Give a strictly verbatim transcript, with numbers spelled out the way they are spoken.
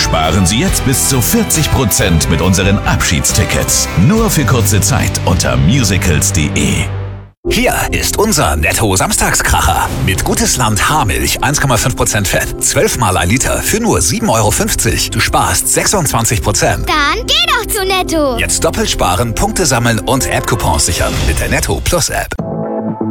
Sparen Sie jetzt bis zu vierzig Prozent mit unseren Abschiedstickets. Nur für kurze Zeit unter musicals punkt de. Hier ist unser Netto-Samstagskracher. Mit Gutes-Land Haarmilch eins Komma fünf Prozent Fett, zwölf Mal ein Liter für nur sieben Euro fünfzig. Du sparst sechsundzwanzig Prozent. Dann geh doch zu Netto. Jetzt doppelt sparen, Punkte sammeln und App-Coupons sichern mit der Netto Plus App.